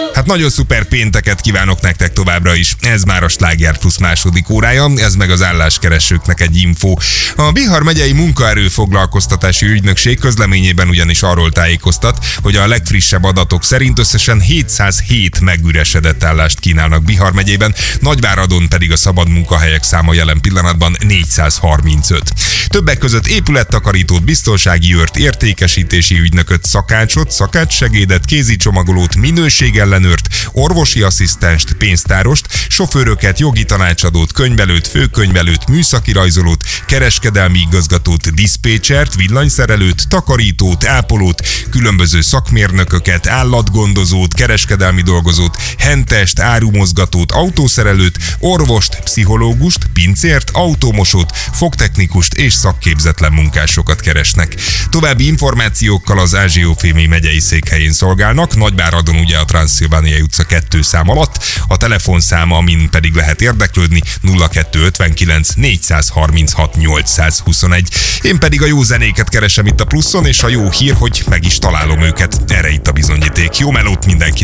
Hát nagyon szuper pénteket kívánok nektek továbbra is. Ez már a Sláger Plusz második órája, ez meg az álláskeresőknek egy info. A Bihar megyei munkaerőfoglalkoztatási ügynökség közleményében ugyanis arról tájékoztat, hogy a legfrissebb adatok szerint összesen 707 megüresedett állást kínálnak Bihar megyében, Nagyváradon pedig a szabad munkahelyek száma jelen pillanatban 435. Többek között épülettakarítót, biztonsági őrt, értékesítési ügynököt, szakácsot, szakácssegédet, kézicsomagolót, minőségellenőrt, orvosi asszisztenst, pénztárost, sofőröket, jogi tanácsadót, könyvelőt, főkönyvelőt, műszaki rajzolót, kereskedelmi igazgatót, diszpécsert, villanyszerelőt, takarítót, ápolót, különböző szakmérnököket, állatgondozót, kereskedelmi dolgozót, hentest, árumozgatót, autószerelőt, orvost, pszichológust, pincért, autómosót, fogtechnikust és szakképzetlen munkásokat keresnek. További információkkal az Ázsiófémi megyei székhelyén szolgálnak, Nagyváradon ugye a Transzilvániai utca 2 szám alatt, a telefonszáma, amin pedig lehet érdeklődni 0259 436 821. Én pedig a jó zenéket keresem itt a Pluszon, és a jó hír, hogy meg is találom őket. Erre itt a bizonyíték. Jó melót mindenkinek!